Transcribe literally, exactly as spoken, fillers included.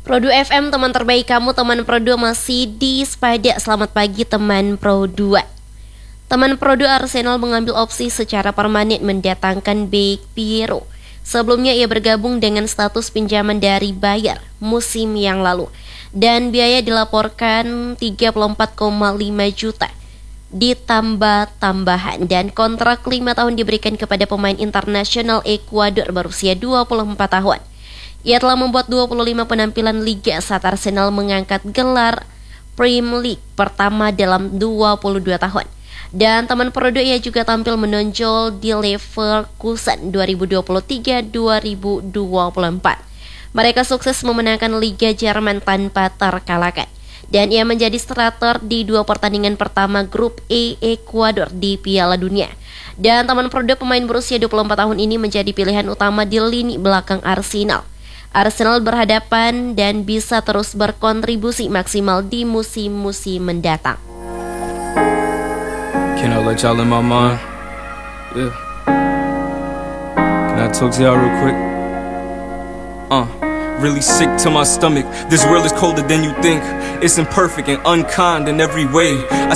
Pro dua F M, teman terbaik kamu, teman Pro dua masih di Sepada. Selamat pagi teman Pro dua. Teman Pro dua, Arsenal mengambil opsi secara permanen mendatangkan bek Piero. Sebelumnya ia bergabung dengan status pinjaman dari Bayer musim yang lalu. Dan biaya dilaporkan tiga puluh empat koma lima juta ditambah tambahan, dan kontrak lima tahun diberikan kepada pemain internasional Ekuador berusia dua puluh empat tahun. Ia telah membuat dua puluh lima penampilan Liga saat Arsenal mengangkat gelar Premier League pertama dalam dua puluh dua tahun. Dan teman Pro dua, ia juga tampil menonjol di Leverkusen dua ribu dua puluh tiga dua ribu dua puluh empat. Mereka sukses memenangkan Liga Jerman tanpa terkalahkan. Dan ia menjadi starter di dua pertandingan pertama grup E Ekuador di Piala Dunia. Dan teman Pro dua, pemain berusia dua puluh empat tahun ini menjadi pilihan utama di lini belakang Arsenal. Arsenal berhadapan dan bisa terus berkontribusi maksimal di musim-musim mendatang. Can I let y'all in my mind? Yeah. Can I talk to y'all real quick? Uh. Really sick to my stomach. This world is colder than you think. It's imperfect and unkind in every way. I